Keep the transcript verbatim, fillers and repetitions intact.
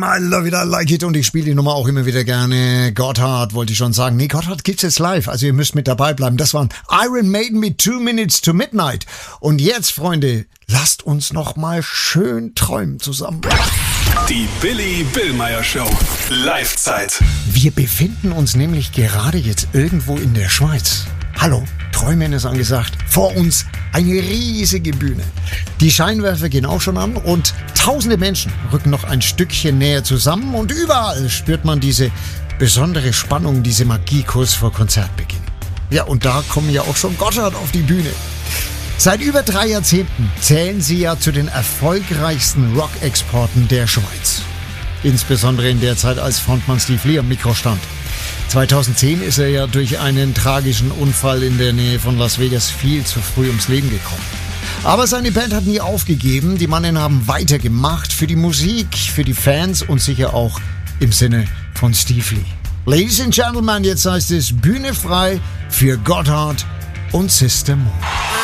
I love it, I like it. Und ich spiele die Nummer auch immer wieder gerne. Gotthard wollte ich schon sagen. Nee, Gotthard gibt's jetzt live. Also ihr müsst mit dabei bleiben. Das waren Iron Maiden mit Two Minutes to Midnight. Und jetzt, Freunde, lasst uns noch mal schön träumen zusammen. Die Billy Billmeyer Show. Live-Zeit. Wir befinden uns nämlich gerade jetzt irgendwo in der Schweiz. Hallo, Träumen ist angesagt. Vor uns eine riesige Bühne. Die Scheinwerfer gehen auch schon an und tausende Menschen rücken noch ein Stückchen näher zusammen und überall spürt man diese besondere Spannung, diese Magie kurz vor Konzertbeginn. Ja, und da kommen ja auch schon Gotthard auf die Bühne. Seit über drei Jahrzehnten zählen sie ja zu den erfolgreichsten Rock-Exporten der Schweiz. Insbesondere in der Zeit, als Frontmann Steve Lee am Mikro stand. zweitausendzehn ist er ja durch einen tragischen Unfall in der Nähe von Las Vegas viel zu früh ums Leben gekommen. Aber seine Band hat nie aufgegeben. Die Mannen haben weitergemacht für die Musik, für die Fans und sicher auch im Sinne von Steve Lee. Ladies and Gentlemen, jetzt heißt es Bühne frei für Gotthard und Sister Moon.